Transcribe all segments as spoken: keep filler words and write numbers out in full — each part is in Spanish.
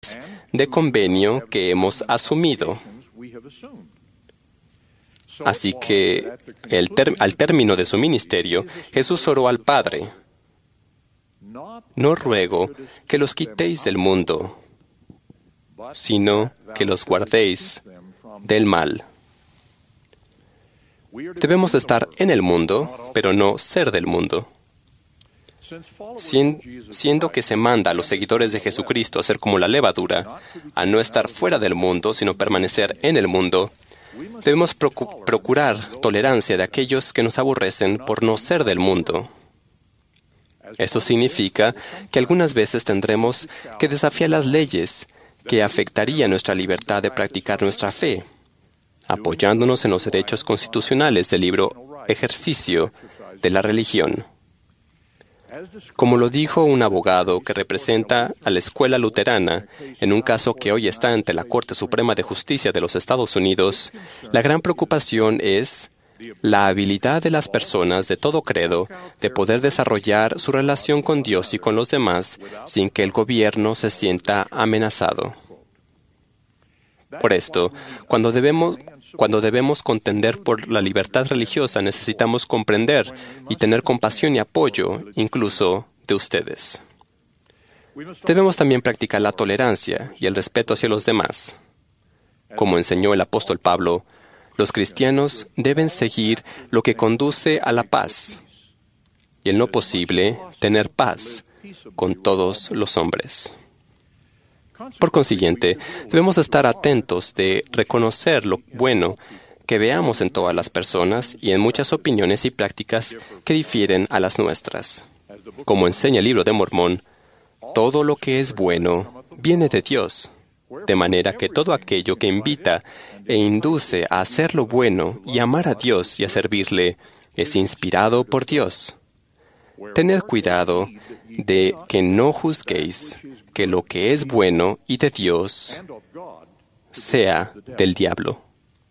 términos de convenio que hemos asumido. Así que el ter- al término de su ministerio, Jesús oró al Padre: no ruego que los quitéis del mundo, sino que los guardéis del mal. Debemos estar en el mundo, pero no ser del mundo. Siendo que se manda a los seguidores de Jesucristo a ser como la levadura, a no estar fuera del mundo, sino permanecer en el mundo, debemos procu- procurar tolerancia de aquellos que nos aborrecen por no ser del mundo. Eso significa que algunas veces tendremos que desafiar las leyes que afectarían nuestra libertad de practicar nuestra fe, apoyándonos en los derechos constitucionales del libro Ejercicio de la Religión. Como lo dijo un abogado que representa a la escuela luterana en un caso que hoy está ante la Corte Suprema de Justicia de los Estados Unidos, la gran preocupación es la habilidad de las personas de todo credo de poder desarrollar su relación con Dios y con los demás sin que el gobierno se sienta amenazado. Por esto, cuando debemos, cuando debemos contender por la libertad religiosa, necesitamos comprender y tener compasión y apoyo, incluso de ustedes. Debemos también practicar la tolerancia y el respeto hacia los demás. Como enseñó el apóstol Pablo, los cristianos deben seguir lo que conduce a la paz y, en lo posible, tener paz con todos los hombres. Por consiguiente, debemos estar atentos de reconocer lo bueno que veamos en todas las personas y en muchas opiniones y prácticas que difieren a las nuestras. Como enseña el libro de Mormón, todo lo que es bueno viene de Dios, de manera que todo aquello que invita e induce a hacer lo bueno y amar a Dios y a servirle es inspirado por Dios. Tened cuidado de que no juzguéis que lo que es bueno y de Dios sea del diablo.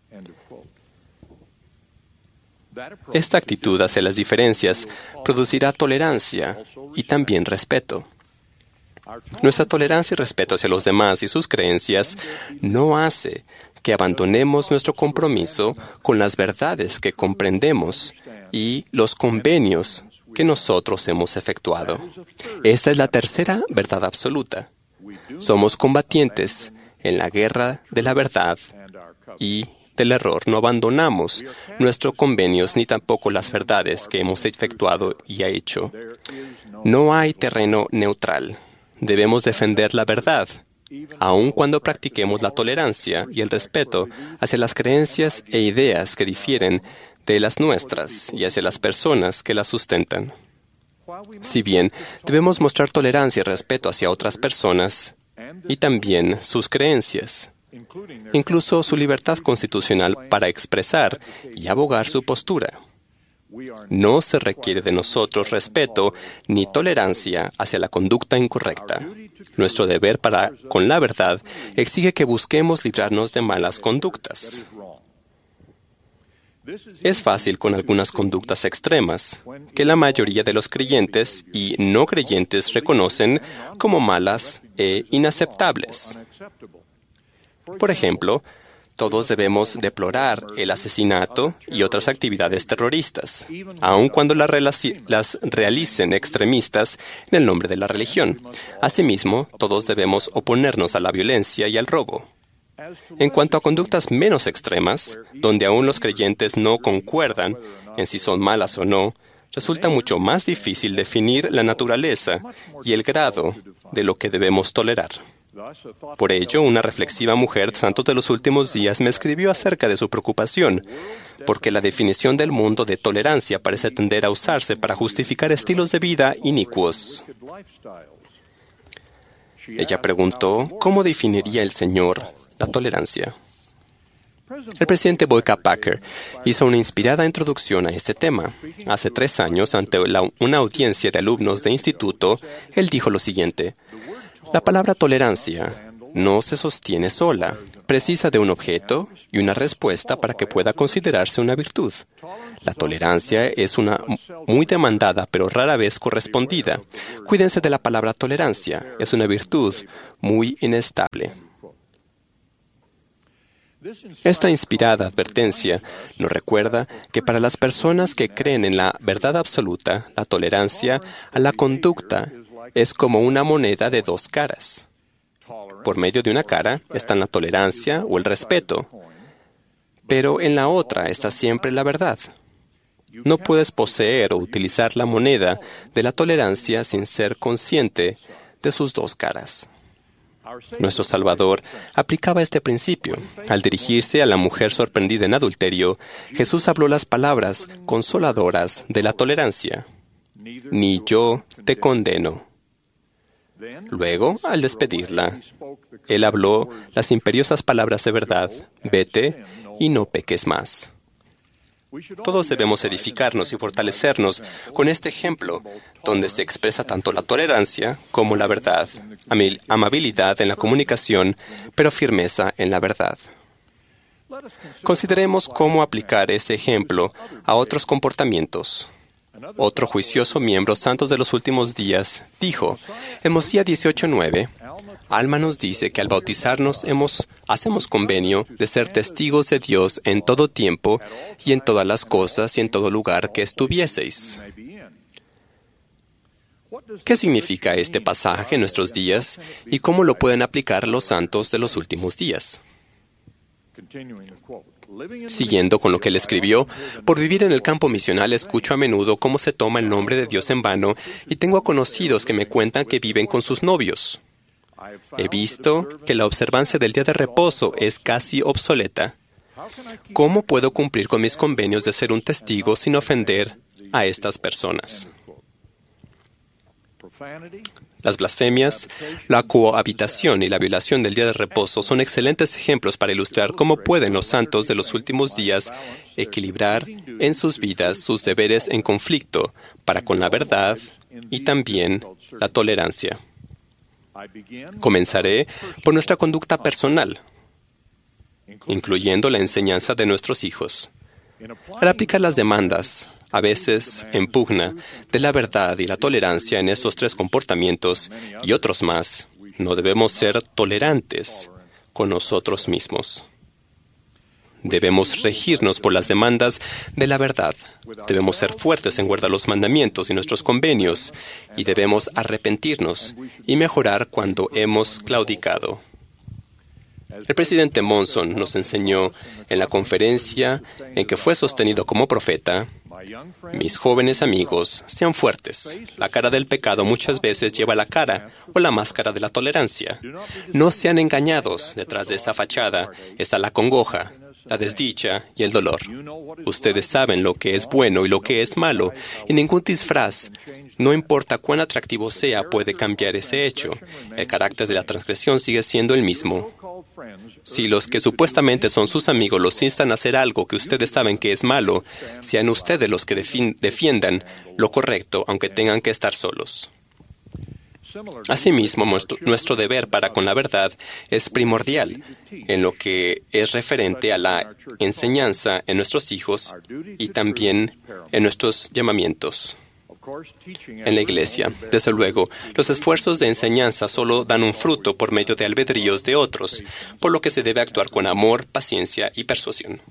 Esta actitud hacia las diferencias producirá tolerancia y también respeto. Nuestra tolerancia y respeto hacia los demás y sus creencias no hace que abandonemos nuestro compromiso con las verdades que comprendemos y los convenios que nosotros hemos efectuado. Esta es la tercera verdad absoluta. Somos combatientes en la guerra de la verdad y del error. No abandonamos nuestros convenios ni tampoco las verdades que hemos efectuado y hecho. No hay terreno neutral. Debemos defender la verdad, aun cuando practiquemos la tolerancia y el respeto hacia las creencias e ideas que difieren de las nuestras y hacia las personas que las sustentan. Si bien debemos mostrar tolerancia y respeto hacia otras personas y también sus creencias, incluso su libertad constitucional para expresar y abogar su postura. No se requiere de nosotros respeto ni tolerancia hacia la conducta incorrecta. Nuestro deber para con la verdad exige que busquemos librarnos de malas conductas. Es fácil con algunas conductas extremas, que la mayoría de los creyentes y no creyentes reconocen como malas e inaceptables. Por ejemplo, todos debemos deplorar el asesinato y otras actividades terroristas, aun cuando las, relaci- las realicen extremistas en el nombre de la religión. Asimismo, todos debemos oponernos a la violencia y al robo. En cuanto a conductas menos extremas, donde aún los creyentes no concuerdan en si son malas o no, resulta mucho más difícil definir la naturaleza y el grado de lo que debemos tolerar. Por ello, una reflexiva mujer santos de los últimos días me escribió acerca de su preocupación, porque la definición del mundo de tolerancia parece tender a usarse para justificar estilos de vida inicuos. Ella preguntó, ¿cómo definiría el Señor la tolerancia? El presidente Boyka Packer hizo una inspirada introducción a este tema. Hace tres años, ante la, una audiencia de alumnos de instituto, él dijo lo siguiente: la palabra tolerancia no se sostiene sola. Precisa de un objeto y una respuesta para que pueda considerarse una virtud. La tolerancia es una muy demandada, pero rara vez correspondida. Cuídense de la palabra tolerancia. Es una virtud muy inestable. Esta inspirada advertencia nos recuerda que para las personas que creen en la verdad absoluta, la tolerancia a la conducta es como una moneda de dos caras. Por medio de una cara están la tolerancia o el respeto, pero en la otra está siempre la verdad. No puedes poseer o utilizar la moneda de la tolerancia sin ser consciente de sus dos caras. Nuestro Salvador aplicaba este principio. Al dirigirse a la mujer sorprendida en adulterio, Jesús habló las palabras consoladoras de la tolerancia. Ni yo te condeno. Luego, al despedirla, Él habló las imperiosas palabras de verdad: vete y no peques más. Todos debemos edificarnos y fortalecernos con este ejemplo, donde se expresa tanto la tolerancia como la verdad, amabilidad en la comunicación, pero firmeza en la verdad. Consideremos cómo aplicar ese ejemplo a otros comportamientos. Otro juicioso miembro santos de los últimos días dijo, en Mosía dieciocho nueve, Alma nos dice que al bautizarnos hemos, hacemos convenio de ser testigos de Dios en todo tiempo y en todas las cosas y en todo lugar que estuvieseis. ¿Qué significa este pasaje en nuestros días y cómo lo pueden aplicar los santos de los últimos días? Siguiendo con lo que él escribió, por vivir en el campo misional escucho a menudo cómo se toma el nombre de Dios en vano y tengo a conocidos que me cuentan que viven con sus novios. He visto que la observancia del día de reposo es casi obsoleta. ¿Cómo puedo cumplir con mis convenios de ser un testigo sin ofender a estas personas? Las blasfemias, la cohabitación y la violación del día de reposo son excelentes ejemplos para ilustrar cómo pueden los santos de los últimos días equilibrar en sus vidas sus deberes en conflicto para con la verdad y también la tolerancia. Comenzaré por nuestra conducta personal, incluyendo la enseñanza de nuestros hijos. Al aplicar las demandas, a veces en pugna, de la verdad y la tolerancia en estos tres comportamientos y otros más, no debemos ser tolerantes con nosotros mismos. Debemos regirnos por las demandas de la verdad. Debemos ser fuertes en guardar los mandamientos y nuestros convenios, y debemos arrepentirnos y mejorar cuando hemos claudicado. El presidente Monson nos enseñó en la conferencia en que fue sostenido como profeta: mis jóvenes amigos, sean fuertes. La cara del pecado muchas veces lleva la cara o la máscara de la tolerancia. No sean engañados. Detrás de esa fachada está la congoja, la desdicha y el dolor. Ustedes saben lo que es bueno y lo que es malo, y ningún disfraz, no importa cuán atractivo sea, puede cambiar ese hecho. El carácter de la transgresión sigue siendo el mismo. Si los que supuestamente son sus amigos los instan a hacer algo que ustedes saben que es malo, sean ustedes los que defiendan lo correcto, aunque tengan que estar solos. Asimismo, nuestro, nuestro deber para con la verdad es primordial en lo que es referente a la enseñanza en nuestros hijos y también en nuestros llamamientos en la iglesia. Desde luego, los esfuerzos de enseñanza solo dan un fruto por medio de albedríos de otros, por lo que se debe actuar con amor, paciencia y persuasión.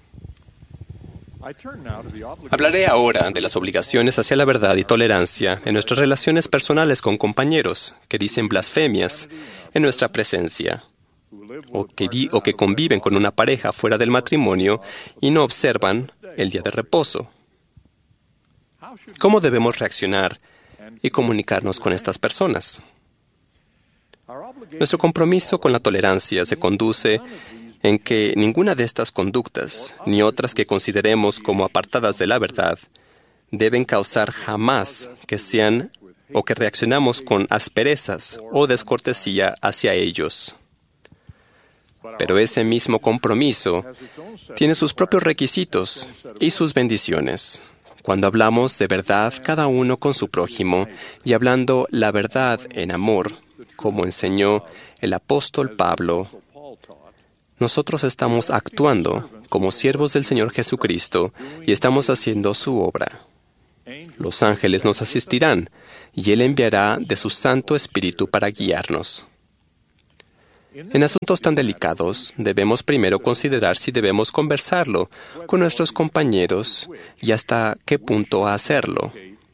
Hablaré ahora de las obligaciones hacia la verdad y tolerancia en nuestras relaciones personales con compañeros que dicen blasfemias en nuestra presencia, o que, vi, o que conviven con una pareja fuera del matrimonio y no observan el día de reposo. ¿Cómo debemos reaccionar y comunicarnos con estas personas? Nuestro compromiso con la tolerancia se conduce en que ninguna de estas conductas, ni otras que consideremos como apartadas de la verdad, deben causar jamás que sean o que reaccionamos con asperezas o descortesía hacia ellos. Pero ese mismo compromiso tiene sus propios requisitos y sus bendiciones. Cuando hablamos de verdad cada uno con su prójimo y hablando la verdad en amor, como enseñó el apóstol Pablo, nosotros estamos actuando como siervos del Señor Jesucristo y estamos haciendo su obra. Los ángeles nos asistirán y Él enviará de su Santo Espíritu para guiarnos. En asuntos tan delicados, debemos primero considerar si debemos conversarlo con nuestros compañeros y hasta qué punto hacerlo.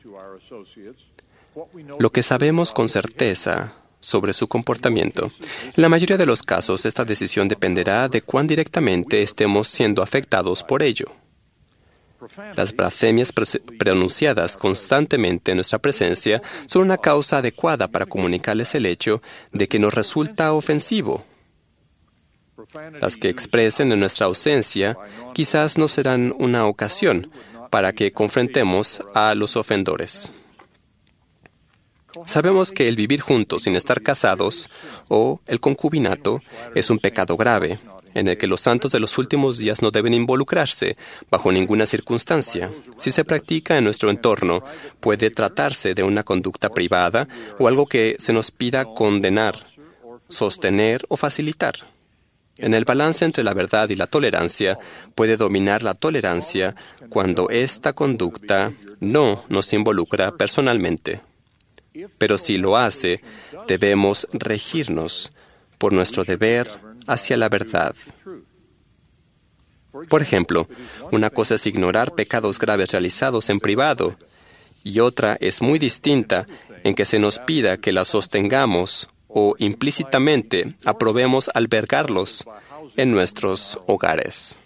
Lo que sabemos con certeza sobre su comportamiento. En la mayoría de los casos, esta decisión dependerá de cuán directamente estemos siendo afectados por ello. Las blasfemias pronunciadas constantemente en nuestra presencia son una causa adecuada para comunicarles el hecho de que nos resulta ofensivo. Las que expresen en nuestra ausencia quizás no serán una ocasión para que confrontemos a los ofendores. Sabemos que el vivir juntos sin estar casados o el concubinato es un pecado grave, en el que los santos de los últimos días no deben involucrarse bajo ninguna circunstancia. Si se practica en nuestro entorno, puede tratarse de una conducta privada o algo que se nos pida condenar, sostener o facilitar. En el balance entre la verdad y la tolerancia, puede dominar la tolerancia cuando esta conducta no nos involucra personalmente. Pero si lo hace, debemos regirnos por nuestro deber hacia la verdad. Por ejemplo, una cosa es ignorar pecados graves realizados en privado, y otra es muy distinta en que se nos pida que las sostengamos o implícitamente aprobemos albergarlos en nuestros hogares.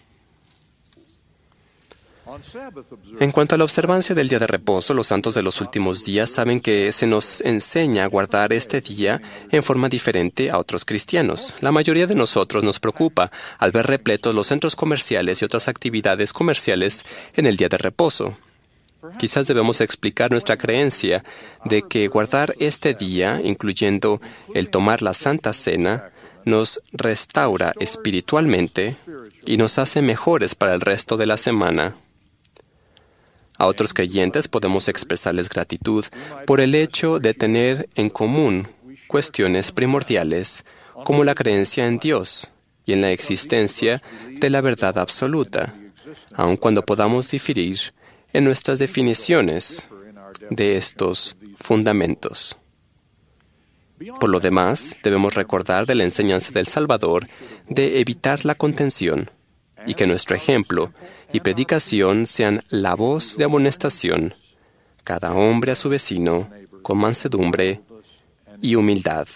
En cuanto a la observancia del día de reposo, los santos de los últimos días saben que se nos enseña a guardar este día en forma diferente a otros cristianos. La mayoría de nosotros nos preocupa al ver repletos los centros comerciales y otras actividades comerciales en el día de reposo. Quizás debemos explicar nuestra creencia de que guardar este día, incluyendo el tomar la Santa Cena, nos restaura espiritualmente y nos hace mejores para el resto de la semana. A otros creyentes podemos expresarles gratitud por el hecho de tener en común cuestiones primordiales como la creencia en Dios y en la existencia de la verdad absoluta, aun cuando podamos diferir en nuestras definiciones de estos fundamentos. Por lo demás, debemos recordar de la enseñanza del Salvador de evitar la contención y que nuestro ejemplo y predicación sean la voz de amonestación, cada hombre a su vecino, con mansedumbre y humildad.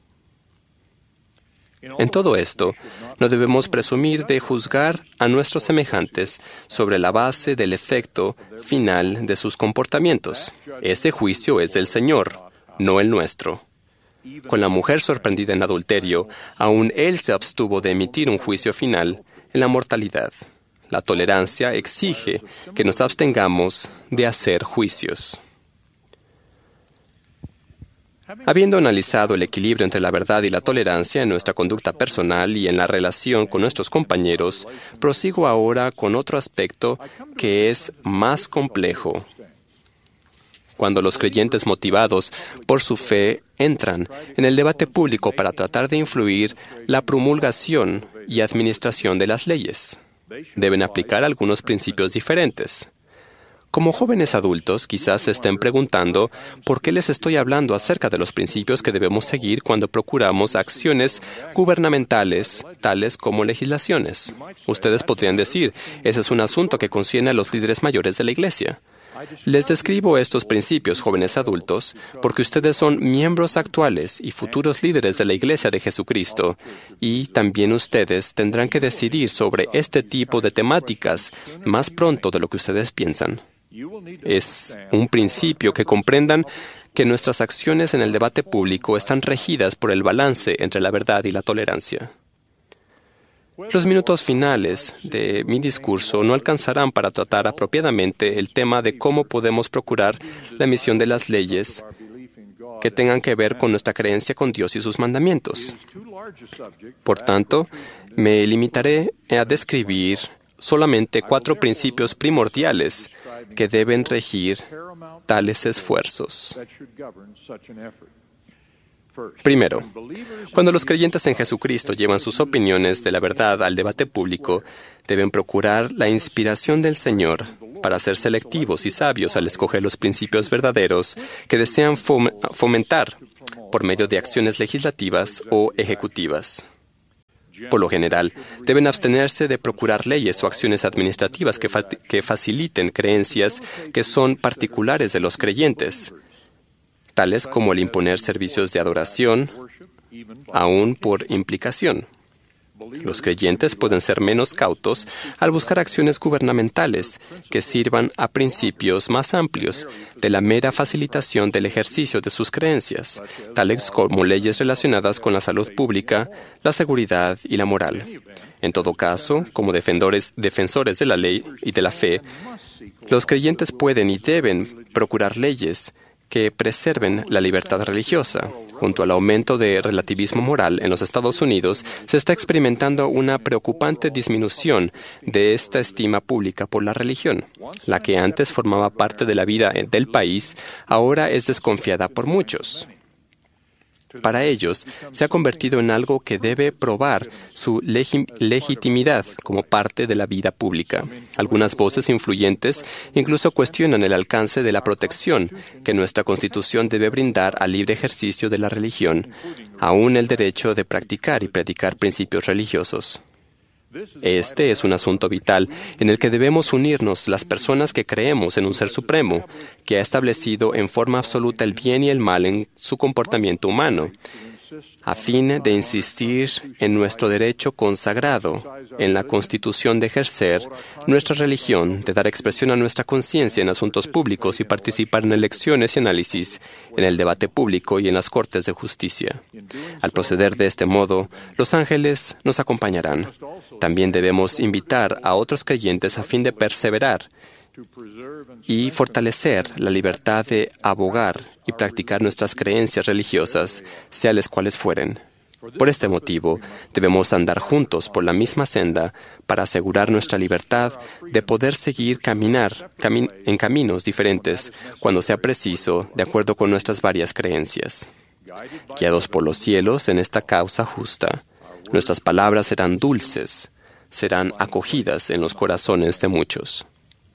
En todo esto, no debemos presumir de juzgar a nuestros semejantes sobre la base del efecto final de sus comportamientos. Ese juicio es del Señor, no el nuestro. Con la mujer sorprendida en adulterio, aún Él se abstuvo de emitir un juicio final en la mortalidad. La tolerancia exige que nos abstengamos de hacer juicios. Habiendo analizado el equilibrio entre la verdad y la tolerancia en nuestra conducta personal y en la relación con nuestros compañeros, prosigo ahora con otro aspecto que es más complejo. Cuando los creyentes motivados por su fe entran en el debate público para tratar de influir la promulgación y administración de las leyes, deben aplicar algunos principios diferentes. Como jóvenes adultos, quizás se estén preguntando por qué les estoy hablando acerca de los principios que debemos seguir cuando procuramos acciones gubernamentales, tales como legislaciones. Ustedes podrían decir, ese es un asunto que concierne a los líderes mayores de la Iglesia. Les describo estos principios, jóvenes adultos, porque ustedes son miembros actuales y futuros líderes de la Iglesia de Jesucristo, y también ustedes tendrán que decidir sobre este tipo de temáticas más pronto de lo que ustedes piensan. Es un principio que comprendan que nuestras acciones en el debate público están regidas por el balance entre la verdad y la tolerancia. Los minutos finales de mi discurso no alcanzarán para tratar apropiadamente el tema de cómo podemos procurar la emisión de las leyes que tengan que ver con nuestra creencia con Dios y sus mandamientos. Por tanto, me limitaré a describir solamente cuatro principios primordiales que deben regir tales esfuerzos. Primero, cuando los creyentes en Jesucristo llevan sus opiniones de la verdad al debate público, deben procurar la inspiración del Señor para ser selectivos y sabios al escoger los principios verdaderos que desean fom- fomentar por medio de acciones legislativas o ejecutivas. Por lo general, deben abstenerse de procurar leyes o acciones administrativas que, fa- que faciliten creencias que son particulares de los creyentes, tales como el imponer servicios de adoración, aún por implicación. Los creyentes pueden ser menos cautos al buscar acciones gubernamentales que sirvan a principios más amplios de la mera facilitación del ejercicio de sus creencias, tales como leyes relacionadas con la salud pública, la seguridad y la moral. En todo caso, como defensores, defensores de la ley y de la fe, los creyentes pueden y deben procurar leyes que preserven la libertad religiosa. Junto al aumento de relativismo moral en los Estados Unidos, se está experimentando una preocupante disminución de esta estima pública por la religión. La que antes formaba parte de la vida del país, ahora es desconfiada por muchos. Para ellos, se ha convertido en algo que debe probar su legi- legitimidad como parte de la vida pública. Algunas voces influyentes incluso cuestionan el alcance de la protección que nuestra Constitución debe brindar al libre ejercicio de la religión, aún el derecho de practicar y predicar principios religiosos. Este es un asunto vital en el que debemos unirnos las personas que creemos en un ser supremo, que ha establecido en forma absoluta el bien y el mal en su comportamiento humano, a fin de insistir en nuestro derecho consagrado en la Constitución de ejercer nuestra religión, de dar expresión a nuestra conciencia en asuntos públicos y participar en elecciones y análisis, en el debate público y en las cortes de justicia. Al proceder de este modo, los ángeles nos acompañarán. También debemos invitar a otros creyentes a fin de perseverar y fortalecer la libertad de abogar y practicar nuestras creencias religiosas, sean las cuales fueren. Por este motivo, debemos andar juntos por la misma senda para asegurar nuestra libertad de poder seguir caminar cami- en caminos diferentes cuando sea preciso, de acuerdo con nuestras varias creencias. Guiados por los cielos en esta causa justa, nuestras palabras serán dulces, serán acogidas en los corazones de muchos.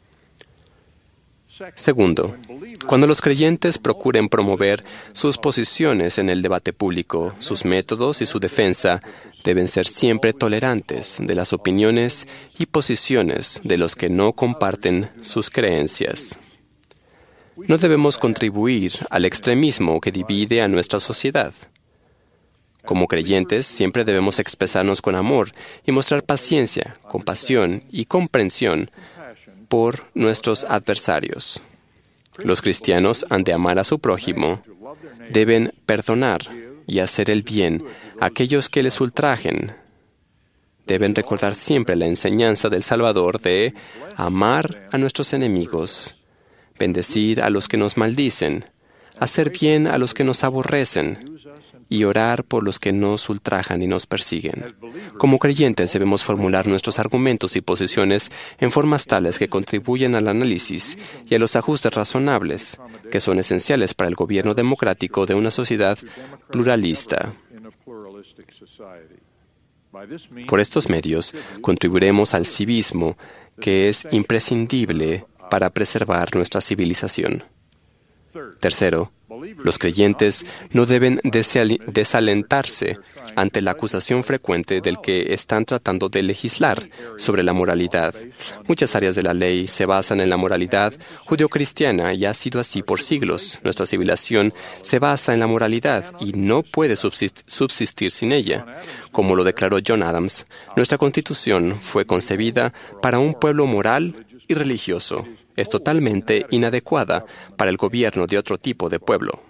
Segundo, cuando los creyentes procuren promover sus posiciones en el debate público, sus métodos y su defensa deben ser siempre tolerantes de las opiniones y posiciones de los que no comparten sus creencias. No debemos contribuir al extremismo que divide a nuestra sociedad. Como creyentes, siempre debemos expresarnos con amor y mostrar paciencia, compasión y comprensión por nuestros adversarios. Los cristianos han de amar a su prójimo, deben perdonar y hacer el bien a aquellos que les ultrajen. Deben recordar siempre la enseñanza del Salvador de amar a nuestros enemigos, bendecir a los que nos maldicen, hacer bien a los que nos aborrecen y orar por los que nos ultrajan y nos persiguen. Como creyentes debemos formular nuestros argumentos y posiciones en formas tales que contribuyan al análisis y a los ajustes razonables que son esenciales para el gobierno democrático de una sociedad pluralista. Por estos medios contribuiremos al civismo que es imprescindible para preservar nuestra civilización. Tercero, los creyentes no deben desalentarse ante la acusación frecuente del que están tratando de legislar sobre la moralidad. Muchas áreas de la ley se basan en la moralidad judeocristiana y ha sido así por siglos. Nuestra civilización se basa en la moralidad y no puede subsistir sin ella. Como lo declaró John Adams, nuestra Constitución fue concebida para un pueblo moral y religioso. Es totalmente inadecuada para el gobierno de otro tipo de pueblo.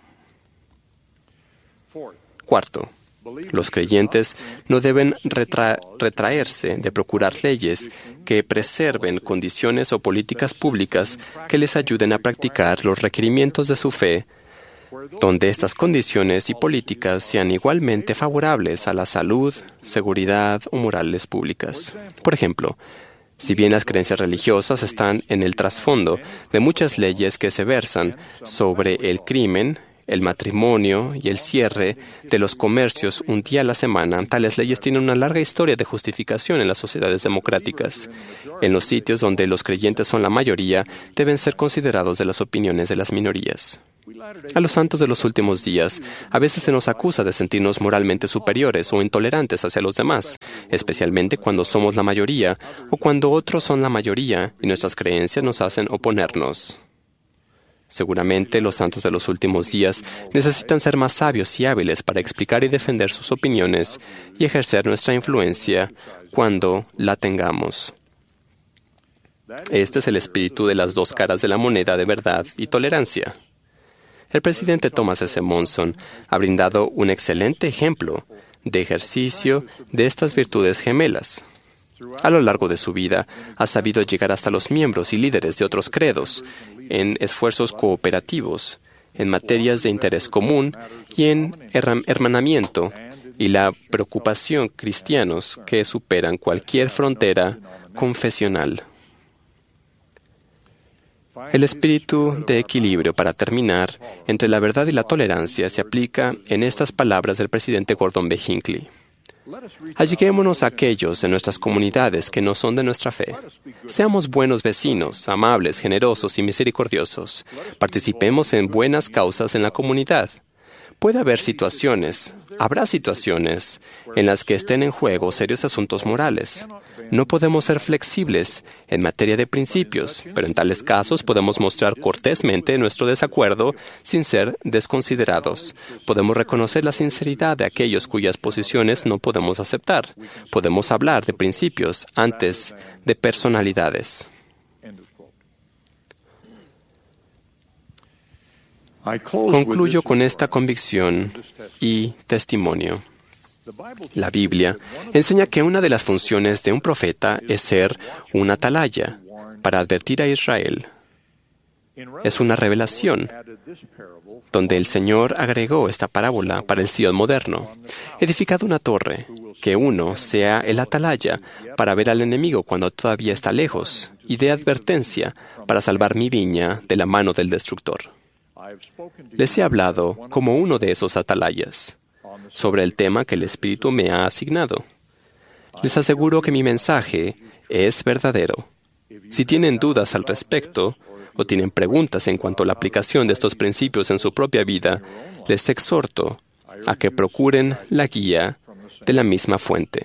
Cuarto, los creyentes no deben retra- retraerse de procurar leyes que preserven condiciones o políticas públicas que les ayuden a practicar los requerimientos de su fe, donde estas condiciones y políticas sean igualmente favorables a la salud, seguridad o morales públicas. Por ejemplo, si bien las creencias religiosas están en el trasfondo de muchas leyes que se versan sobre el crimen, el matrimonio y el cierre de los comercios un día a la semana, tales leyes tienen una larga historia de justificación en las sociedades democráticas. En los sitios donde los creyentes son la mayoría, deben ser considerados de las opiniones de las minorías. A los santos de los últimos días, a veces se nos acusa de sentirnos moralmente superiores o intolerantes hacia los demás, especialmente cuando somos la mayoría o cuando otros son la mayoría y nuestras creencias nos hacen oponernos. Seguramente los santos de los últimos días necesitan ser más sabios y hábiles para explicar y defender sus opiniones y ejercer nuestra influencia cuando la tengamos. Este es el espíritu de las dos caras de la moneda de verdad y tolerancia. El presidente Thomas S. Monson ha brindado un excelente ejemplo de ejercicio de estas virtudes gemelas. A lo largo de su vida, ha sabido llegar hasta los miembros y líderes de otros credos, en esfuerzos cooperativos, en materias de interés común y en hermanamiento y la preocupación cristianos que superan cualquier frontera confesional. El espíritu de equilibrio, para terminar, entre la verdad y la tolerancia se aplica en estas palabras del presidente Gordon B. Hinckley. Alleguémonos a aquellos en nuestras comunidades que no son de nuestra fe. Seamos buenos vecinos, amables, generosos y misericordiosos. Participemos en buenas causas en la comunidad. Puede haber situaciones, habrá situaciones, en las que estén en juego serios asuntos morales. No podemos ser flexibles en materia de principios, pero en tales casos podemos mostrar cortésmente nuestro desacuerdo sin ser desconsiderados. Podemos reconocer la sinceridad de aquellos cuyas posiciones no podemos aceptar. Podemos hablar de principios antes de personalidades. Concluyo con esta convicción y testimonio. La Biblia enseña que una de las funciones de un profeta es ser un atalaya para advertir a Israel. Es una revelación donde el Señor agregó esta parábola para el Sion moderno. Edificad una torre, que uno sea el atalaya para ver al enemigo cuando todavía está lejos, y de advertencia para salvar mi viña de la mano del destructor. Les he hablado como uno de esos atalayas sobre el tema que el Espíritu me ha asignado. Les aseguro que mi mensaje es verdadero. Si tienen dudas al respecto o tienen preguntas en cuanto a la aplicación de estos principios en su propia vida, les exhorto a que procuren la guía de la misma fuente.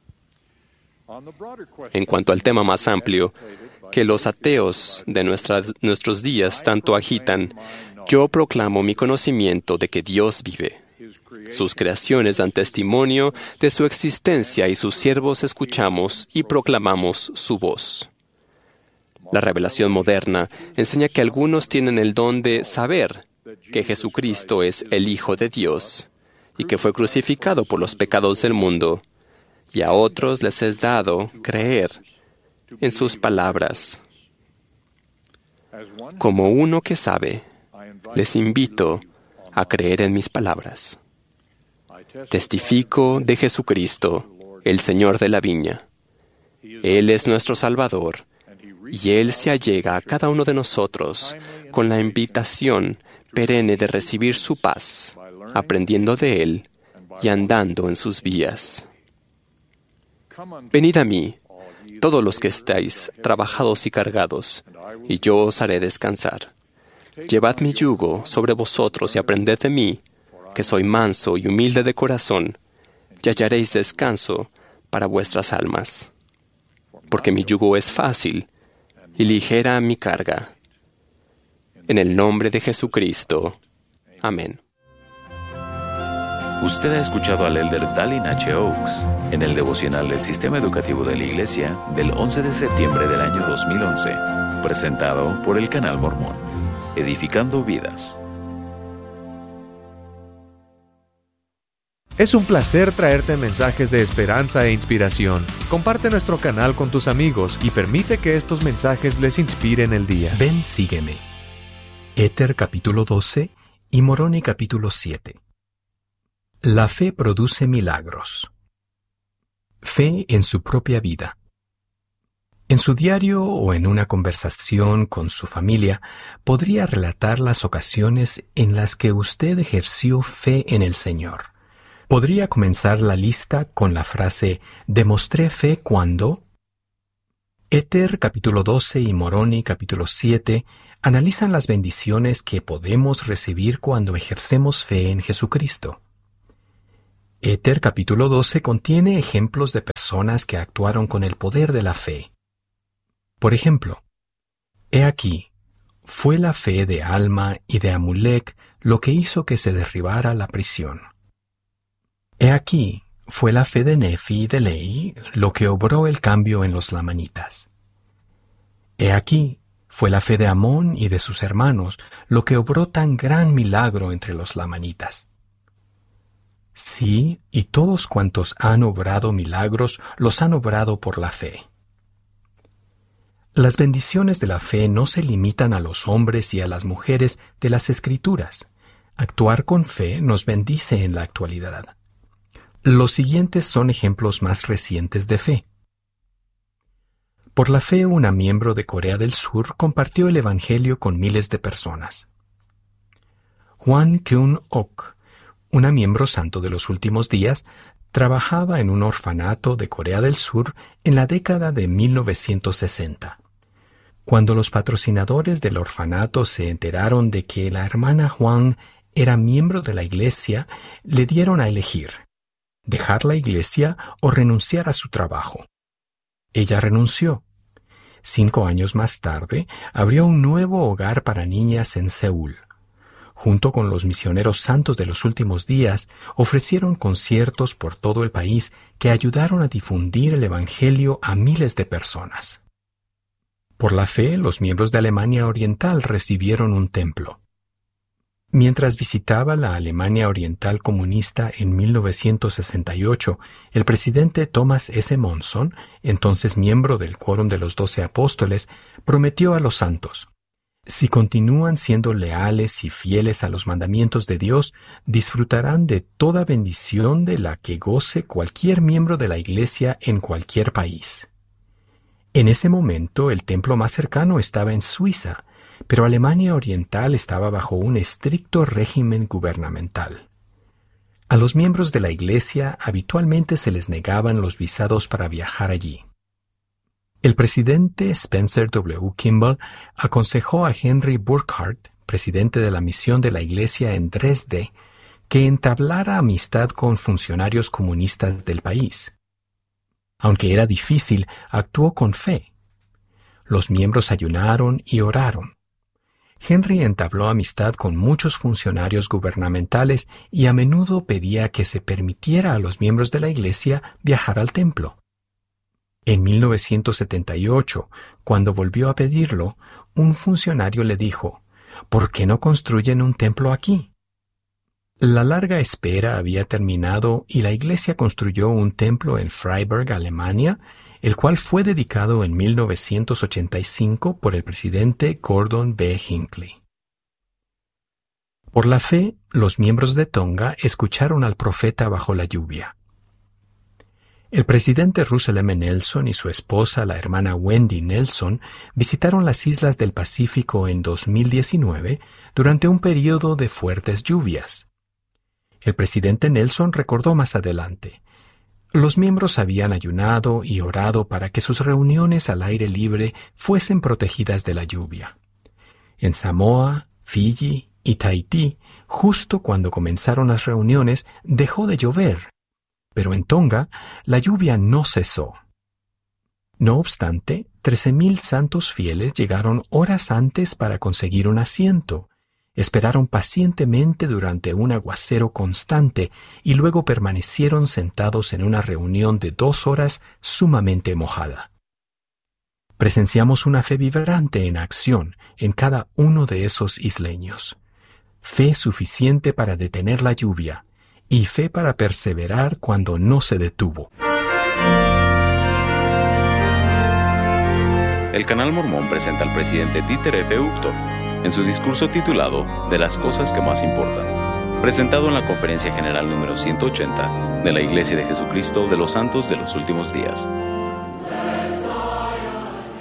En cuanto al tema más amplio, que los ateos de nuestras, nuestros días tanto agitan, yo proclamo mi conocimiento de que Dios vive. Sus creaciones dan testimonio de su existencia y sus siervos escuchamos y proclamamos su voz. La revelación moderna enseña que algunos tienen el don de saber que Jesucristo es el Hijo de Dios y que fue crucificado por los pecados del mundo, y a otros les es dado creer en sus palabras. Como uno que sabe, les invito a creer en mis palabras. Testifico de Jesucristo, el Señor de la viña. Él es nuestro Salvador, y Él se allega a cada uno de nosotros con la invitación perenne de recibir su paz, aprendiendo de Él y andando en sus vías. Venid a mí, todos los que estáis trabajados y cargados, y yo os haré descansar. Llevad mi yugo sobre vosotros y aprended de mí, que soy manso y humilde de corazón, y hallaréis descanso para vuestras almas. Porque mi yugo es fácil y ligera mi carga. En el nombre de Jesucristo. Amén. Usted ha escuchado al elder Dallin H. Oaks en el devocional del Sistema Educativo de la Iglesia del once de septiembre del año dos mil once, presentado por el Canal Mormón, edificando vidas. Es un placer traerte mensajes de esperanza e inspiración. Comparte nuestro canal con tus amigos y permite que estos mensajes les inspiren el día. Ven, sígueme. Éter capítulo doce y Moroni capítulo siete. La fe produce milagros. Fe en su propia vida. En su diario o en una conversación con su familia, podría relatar las ocasiones en las que usted ejerció fe en el Señor. Podría comenzar la lista con la frase «Demostré fe cuando». Éter capítulo doce y Moroni capítulo siete analizan las bendiciones que podemos recibir cuando ejercemos fe en Jesucristo. Éter capítulo doce contiene ejemplos de personas que actuaron con el poder de la fe. Por ejemplo, he aquí, fue la fe de Alma y de Amulek lo que hizo que se derribara la prisión. He aquí, fue la fe de Nefi y de Lei lo que obró el cambio en los lamanitas. He aquí, fue la fe de Amón y de sus hermanos lo que obró tan gran milagro entre los lamanitas. Sí, y todos cuantos han obrado milagros los han obrado por la fe. Las bendiciones de la fe no se limitan a los hombres y a las mujeres de las Escrituras. Actuar con fe nos bendice en la actualidad. Los siguientes son ejemplos más recientes de fe. Por la fe, una miembro de Corea del Sur compartió el Evangelio con miles de personas. Hwan Kyun-ok, una miembro santo de los últimos días, trabajaba en un orfanato de Corea del Sur en la década de mil novecientos sesenta. Cuando los patrocinadores del orfanato se enteraron de que la hermana Juan era miembro de la iglesia, le dieron a elegir: dejar la iglesia o renunciar a su trabajo. Ella renunció. Cinco años más tarde, abrió un nuevo hogar para niñas en Seúl. Junto con los misioneros santos de los últimos días, ofrecieron conciertos por todo el país que ayudaron a difundir el Evangelio a miles de personas. Por la fe, los miembros de Alemania Oriental recibieron un templo. Mientras visitaba la Alemania Oriental comunista en mil novecientos sesenta y ocho, el presidente Thomas S. Monson, entonces miembro del Quórum de los Doce Apóstoles, prometió a los santos: si continúan siendo leales y fieles a los mandamientos de Dios, disfrutarán de toda bendición de la que goce cualquier miembro de la Iglesia en cualquier país. En ese momento, el templo más cercano estaba en Suiza, pero Alemania Oriental estaba bajo un estricto régimen gubernamental. A los miembros de la Iglesia habitualmente se les negaban los visados para viajar allí. El presidente Spencer W. Kimball aconsejó a Henry Burkhardt, presidente de la misión de la Iglesia en Dresde, que entablara amistad con funcionarios comunistas del país. Aunque era difícil, actuó con fe. Los miembros ayunaron y oraron. Henry entabló amistad con muchos funcionarios gubernamentales y a menudo pedía que se permitiera a los miembros de la iglesia viajar al templo. En mil novecientos setenta y ocho, cuando volvió a pedirlo, un funcionario le dijo: ¿por qué no construyen un templo aquí? La larga espera había terminado y la iglesia construyó un templo en Freiburg, Alemania, el cual fue dedicado en mil novecientos ochenta y cinco por el presidente Gordon B. Hinckley. Por la fe, los miembros de Tonga escucharon al profeta bajo la lluvia. El presidente Russell M. Nelson y su esposa, la hermana Wendy Nelson, visitaron las islas del Pacífico en dos mil diecinueve durante un período de fuertes lluvias. El presidente Nelson recordó más adelante: los miembros habían ayunado y orado para que sus reuniones al aire libre fuesen protegidas de la lluvia. En Samoa, Fiji y Tahití, justo cuando comenzaron las reuniones, dejó de llover, pero en Tonga la lluvia no cesó. No obstante, trece mil santos fieles llegaron horas antes para conseguir un asiento. Esperaron pacientemente durante un aguacero constante y luego permanecieron sentados en una reunión de dos horas sumamente mojada. Presenciamos una fe vibrante en acción en cada uno de esos isleños. Fe suficiente para detener la lluvia y fe para perseverar cuando no se detuvo. El Canal Mormón presenta al presidente Dieter F. Uchtdorf en su discurso titulado De las cosas que más importan, presentado en la Conferencia General número ciento ochenta de la Iglesia de Jesucristo de los Santos de los Últimos Días.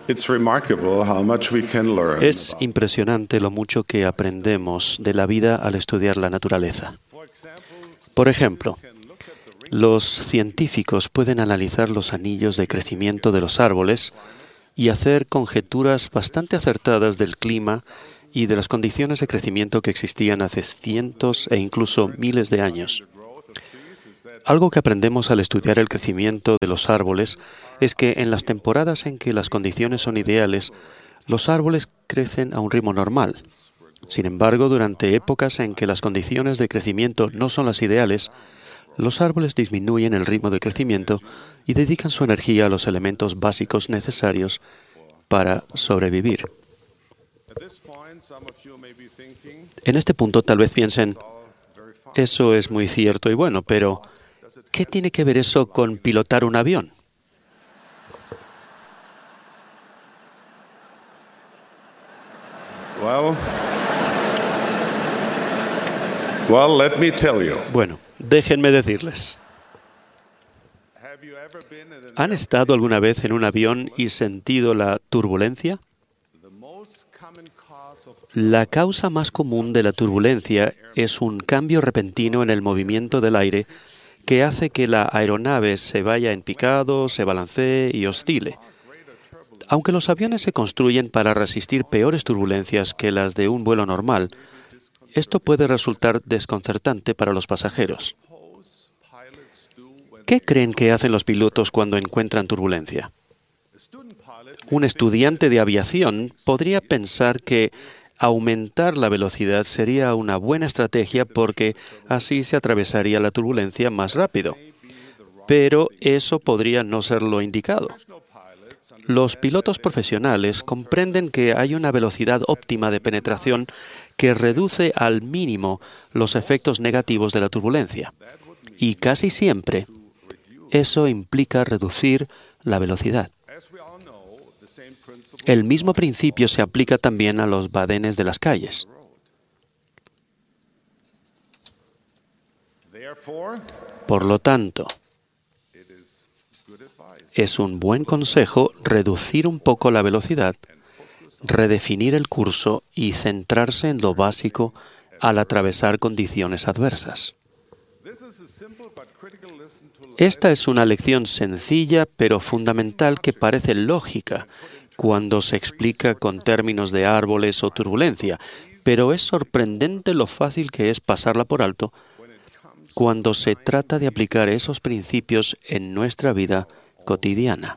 Es impresionante lo mucho que aprendemos de la vida al estudiar la naturaleza. Por ejemplo, los científicos pueden analizar los anillos de crecimiento de los árboles y hacer conjeturas bastante acertadas del clima y de las condiciones de crecimiento que existían hace cientos e incluso miles de años. Algo que aprendemos al estudiar el crecimiento de los árboles es que en las temporadas en que las condiciones son ideales, los árboles crecen a un ritmo normal. Sin embargo, durante épocas en que las condiciones de crecimiento no son las ideales, los árboles disminuyen el ritmo de crecimiento y dedican su energía a los elementos básicos necesarios para sobrevivir. En este punto tal vez piensen, eso es muy cierto y bueno, pero ¿qué tiene que ver eso con pilotar un avión? Well, well, let me tell you. Bueno, déjenme decirles. ¿Han estado alguna vez en un avión y sentido la turbulencia? La causa más común de la turbulencia es un cambio repentino en el movimiento del aire que hace que la aeronave se vaya en picado, se balancee y oscile. Aunque los aviones se construyen para resistir peores turbulencias que las de un vuelo normal, esto puede resultar desconcertante para los pasajeros. ¿Qué creen que hacen los pilotos cuando encuentran turbulencia? Un estudiante de aviación podría pensar que aumentar la velocidad sería una buena estrategia porque así se atravesaría la turbulencia más rápido. Pero eso podría no ser lo indicado. Los pilotos profesionales comprenden que hay una velocidad óptima de penetración que reduce al mínimo los efectos negativos de la turbulencia. Y casi siempre, eso implica reducir la velocidad. El mismo principio se aplica también a los badenes de las calles. Por lo tanto, es un buen consejo reducir un poco la velocidad, redefinir el curso y centrarse en lo básico al atravesar condiciones adversas. Esta es una lección sencilla pero fundamental que parece lógica cuando se explica con términos de árboles o turbulencia, pero es sorprendente lo fácil que es pasarla por alto cuando se trata de aplicar esos principios en nuestra vida cotidiana.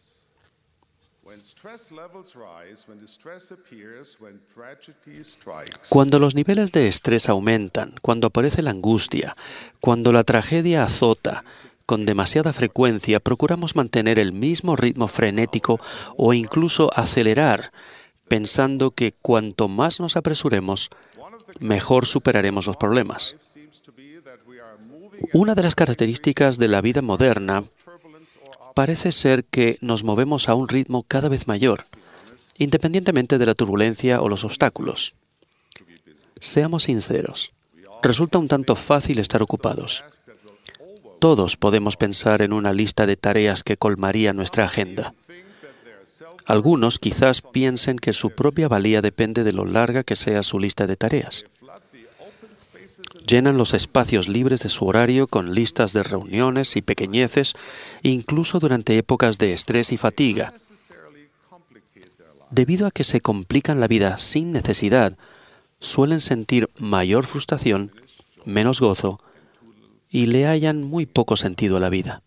Cuando los niveles de estrés aumentan, cuando aparece la angustia, cuando la tragedia azota con demasiada frecuencia, procuramos mantener el mismo ritmo frenético o incluso acelerar, pensando que cuanto más nos apresuremos, mejor superaremos los problemas. Una de las características de la vida moderna parece ser que nos movemos a un ritmo cada vez mayor, independientemente de la turbulencia o los obstáculos. Seamos sinceros, resulta un tanto fácil estar ocupados. Todos podemos pensar en una lista de tareas que colmaría nuestra agenda. Algunos quizás piensen que su propia valía depende de lo larga que sea su lista de tareas. Llenan los espacios libres de su horario con listas de reuniones y pequeñeces, incluso durante épocas de estrés y fatiga. Debido a que se complican la vida sin necesidad, suelen sentir mayor frustración, menos gozo y le hallan muy poco sentido a la vida.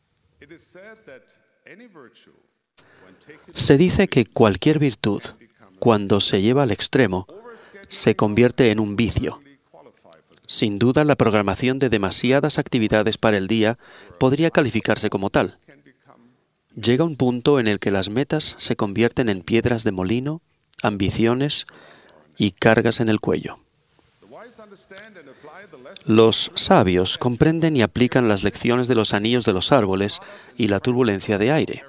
Se dice que cualquier virtud, cuando se lleva al extremo, se convierte en un vicio. Sin duda, la programación de demasiadas actividades para el día podría calificarse como tal. Llega un punto en el que las metas se convierten en piedras de molino, ambiciones y cargas en el cuello. Los sabios comprenden y aplican las lecciones de los anillos de los árboles y la turbulencia de aire.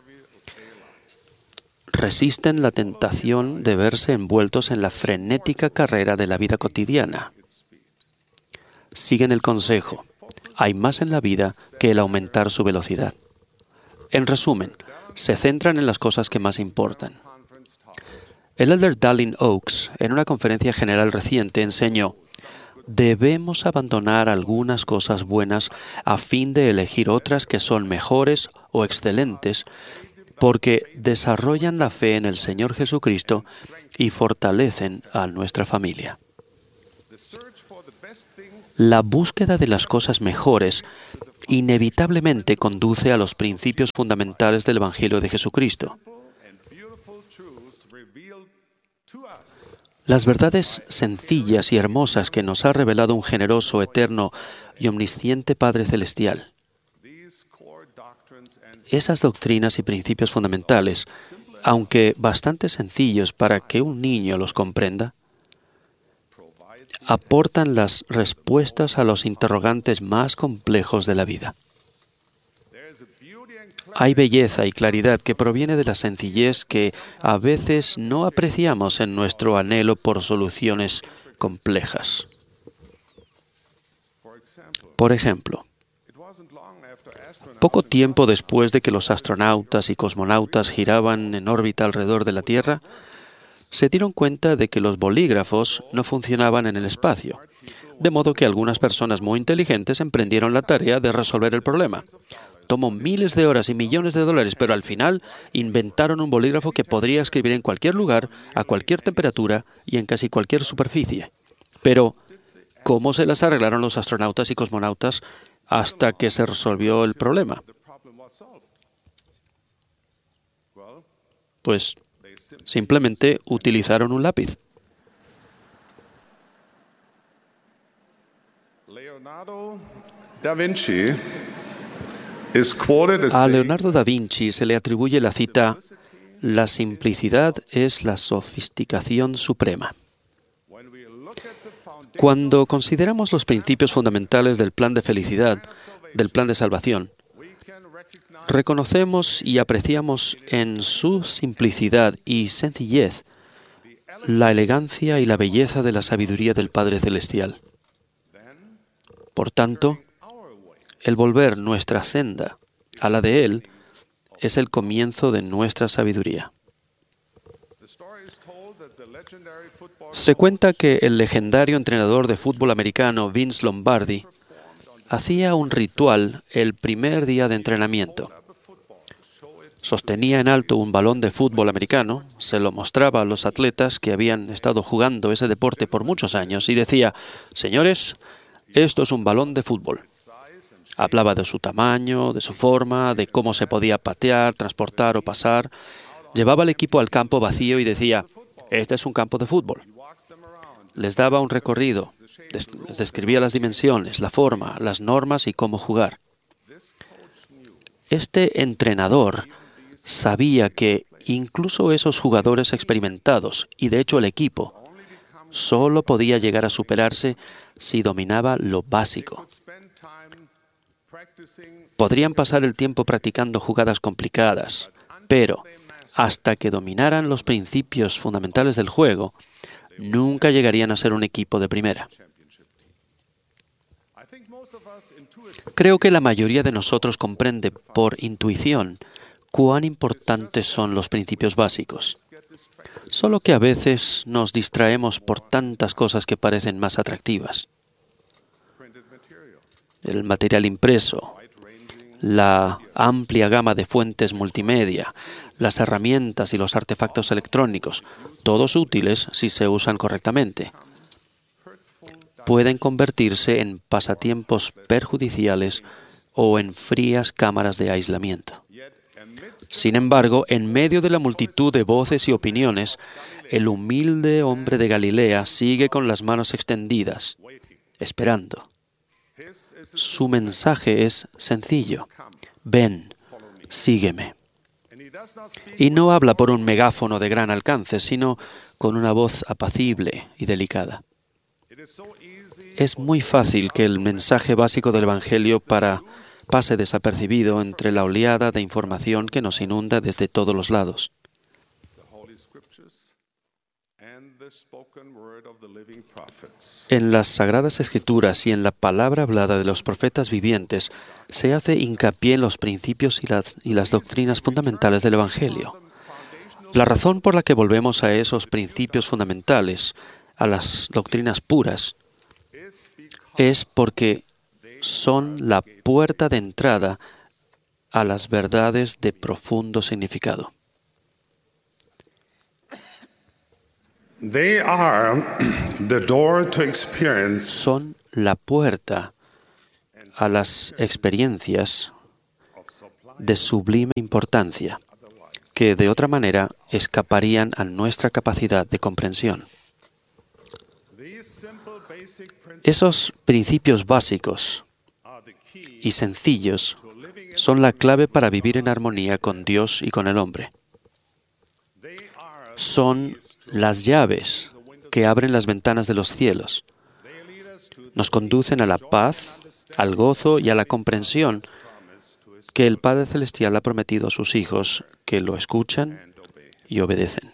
Resisten la tentación de verse envueltos en la frenética carrera de la vida cotidiana. Siguen el consejo: hay más en la vida que el aumentar su velocidad. En resumen, se centran en las cosas que más importan. El elder Dallin Oaks, en una conferencia general reciente, enseñó: debemos abandonar algunas cosas buenas a fin de elegir otras que son mejores o excelentes, porque desarrollan la fe en el Señor Jesucristo y fortalecen a nuestra familia. La búsqueda de las cosas mejores inevitablemente conduce a los principios fundamentales del Evangelio de Jesucristo. Las verdades sencillas y hermosas que nos ha revelado un generoso, eterno y omnisciente Padre Celestial. Esas doctrinas y principios fundamentales, aunque bastante sencillos para que un niño los comprenda, aportan las respuestas a los interrogantes más complejos de la vida. Hay belleza y claridad que proviene de la sencillez que a veces no apreciamos en nuestro anhelo por soluciones complejas. Por ejemplo, poco tiempo después de que los astronautas y cosmonautas giraban en órbita alrededor de la Tierra, se dieron cuenta de que los bolígrafos no funcionaban en el espacio, de modo que algunas personas muy inteligentes emprendieron la tarea de resolver el problema. Tomó miles de horas y millones de dólares, pero al final inventaron un bolígrafo que podría escribir en cualquier lugar, a cualquier temperatura y en casi cualquier superficie. Pero, ¿cómo se las arreglaron los astronautas y cosmonautas hasta que se resolvió el problema? Pues simplemente utilizaron un lápiz. Leonardo da Vinci is quoted as A saying, Leonardo da Vinci se le atribuye la cita: la simplicidad es la sofisticación suprema. Cuando consideramos los principios fundamentales del plan de felicidad, del plan de salvación, reconocemos y apreciamos en su simplicidad y sencillez la elegancia y la belleza de la sabiduría del Padre Celestial. Por tanto, el volver nuestra senda a la de Él es el comienzo de nuestra sabiduría. Se cuenta que el legendario entrenador de fútbol americano Vince Lombardi hacía un ritual el primer día de entrenamiento. Sostenía en alto un balón de fútbol americano, se lo mostraba a los atletas que habían estado jugando ese deporte por muchos años y decía: señores, esto es un balón de fútbol. Hablaba de su tamaño, de su forma, de cómo se podía patear, transportar o pasar. Llevaba al equipo al campo vacío y decía: este es un campo de fútbol. Les daba un recorrido, les describía las dimensiones, la forma, las normas y cómo jugar. Este entrenador sabía que incluso esos jugadores experimentados, y de hecho el equipo, solo podía llegar a superarse si dominaba lo básico. Podrían pasar el tiempo practicando jugadas complicadas, pero hasta que dominaran los principios fundamentales del juego, nunca llegarían a ser un equipo de primera. Creo que la mayoría de nosotros comprende por intuición cuán importantes son los principios básicos. Solo que a veces nos distraemos por tantas cosas que parecen más atractivas. El material impreso, la amplia gama de fuentes multimedia, las herramientas y los artefactos electrónicos, todos útiles si se usan correctamente, pueden convertirse en pasatiempos perjudiciales o en frías cámaras de aislamiento. Sin embargo, en medio de la multitud de voces y opiniones, el humilde hombre de Galilea sigue con las manos extendidas, esperando. Su mensaje es sencillo: ven, sígueme. Y no habla por un megáfono de gran alcance, sino con una voz apacible y delicada. Es muy fácil que el mensaje básico del Evangelio para pase desapercibido entre la oleada de información que nos inunda desde todos los lados. En las Sagradas Escrituras y en la palabra hablada de los profetas vivientes se hace hincapié en los principios y las, y las doctrinas fundamentales del Evangelio. La razón por la que volvemos a esos principios fundamentales, a las doctrinas puras, es porque son la puerta de entrada a las verdades de profundo significado. They are the door to experience Son la puerta a las experiencias de sublime importancia que de otra manera escaparían a nuestra capacidad de comprensión. Esos principios básicos y sencillos son la clave para vivir en armonía con Dios y con el hombre. Son las llaves que abren las ventanas de los cielos. Nos conducen a la paz, al gozo y a la comprensión que el Padre Celestial ha prometido a sus hijos que lo escuchan y obedecen.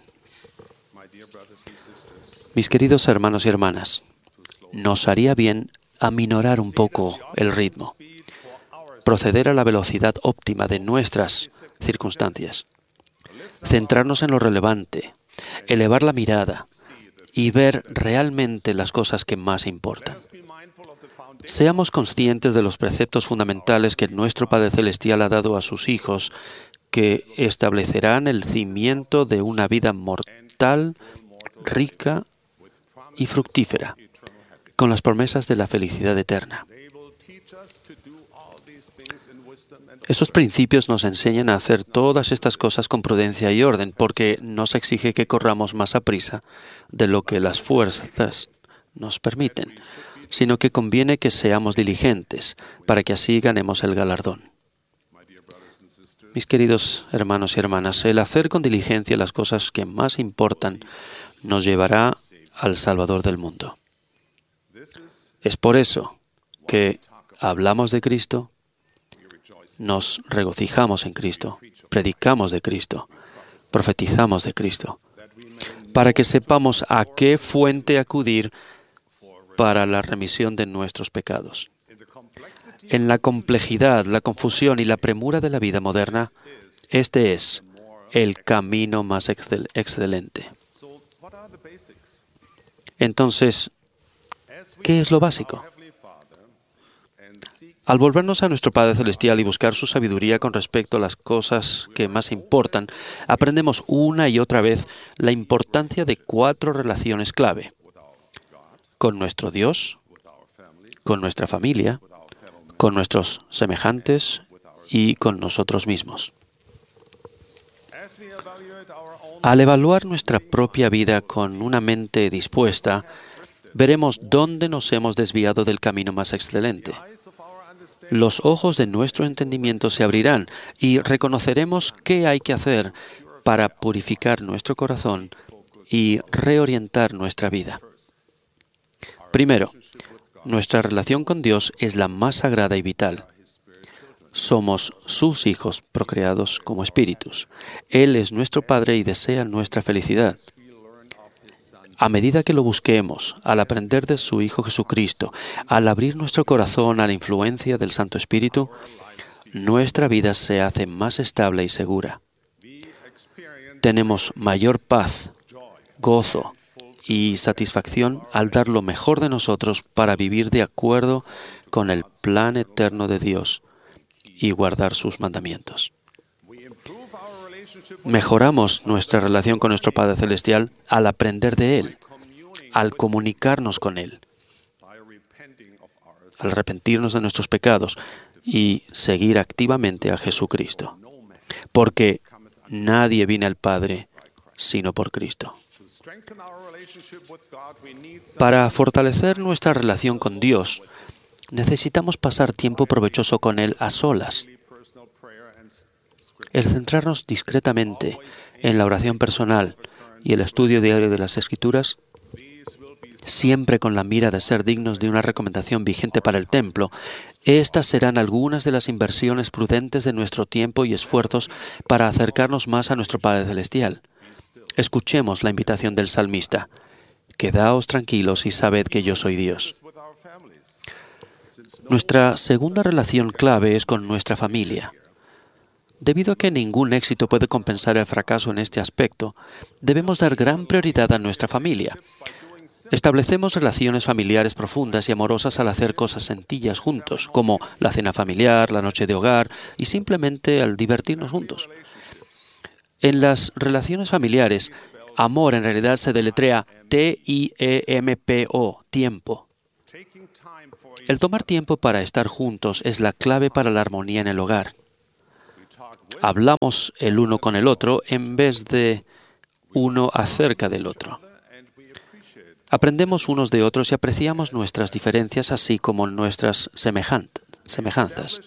Mis queridos hermanos y hermanas, nos haría bien aminorar un poco el ritmo, proceder a la velocidad óptima de nuestras circunstancias, centrarnos en lo relevante, elevar la mirada y ver realmente las cosas que más importan. Seamos conscientes de los preceptos fundamentales que nuestro Padre Celestial ha dado a sus hijos, que establecerán el cimiento de una vida mortal, rica y fructífera, con las promesas de la felicidad eterna. Esos principios nos enseñan a hacer todas estas cosas con prudencia y orden, porque no se exige que corramos más a prisa de lo que las fuerzas nos permiten, sino que conviene que seamos diligentes para que así ganemos el galardón. Mis queridos hermanos y hermanas, el hacer con diligencia las cosas que más importan nos llevará al Salvador del mundo. Es por eso que hablamos de Cristo, nos regocijamos en Cristo, predicamos de Cristo, profetizamos de Cristo, para que sepamos a qué fuente acudir para la remisión de nuestros pecados. En la complejidad, la confusión y la premura de la vida moderna, este es el camino más excel- excelente. Entonces, ¿qué es lo básico? Al volvernos a nuestro Padre Celestial y buscar su sabiduría con respecto a las cosas que más importan, aprendemos una y otra vez la importancia de cuatro relaciones clave: con nuestro Dios, con nuestra familia, con nuestros semejantes y con nosotros mismos. Al evaluar nuestra propia vida con una mente dispuesta, veremos dónde nos hemos desviado del camino más excelente. Los ojos de nuestro entendimiento se abrirán y reconoceremos qué hay que hacer para purificar nuestro corazón y reorientar nuestra vida. Primero, nuestra relación con Dios es la más sagrada y vital. Somos sus hijos procreados como espíritus. Él es nuestro Padre y desea nuestra felicidad. A medida que lo busquemos, al aprender de su Hijo Jesucristo, al abrir nuestro corazón a la influencia del Santo Espíritu, nuestra vida se hace más estable y segura. Tenemos mayor paz, gozo y satisfacción al dar lo mejor de nosotros para vivir de acuerdo con el plan eterno de Dios y guardar sus mandamientos. Mejoramos nuestra relación con nuestro Padre Celestial al aprender de Él, al comunicarnos con Él, al arrepentirnos de nuestros pecados y seguir activamente a Jesucristo, porque nadie viene al Padre sino por Cristo. Para fortalecer nuestra relación con Dios, necesitamos pasar tiempo provechoso con Él a solas. El centrarnos discretamente en la oración personal y el estudio diario de las Escrituras, siempre con la mira de ser dignos de una recomendación vigente para el templo, estas serán algunas de las inversiones prudentes de nuestro tiempo y esfuerzos para acercarnos más a nuestro Padre Celestial. Escuchemos la invitación del salmista: «Quedaos tranquilos y sabed que yo soy Dios». Nuestra segunda relación clave es con nuestra familia. Debido a que ningún éxito puede compensar el fracaso en este aspecto, debemos dar gran prioridad a nuestra familia. Establecemos relaciones familiares profundas y amorosas al hacer cosas sencillas juntos, como la cena familiar, la noche de hogar y simplemente al divertirnos juntos. En las relaciones familiares, amor en realidad se deletrea T I E M P O, tiempo. El tomar tiempo para estar juntos es la clave para la armonía en el hogar. Hablamos el uno con el otro en vez de uno acerca del otro. Aprendemos unos de otros y apreciamos nuestras diferencias así como nuestras semejanzas.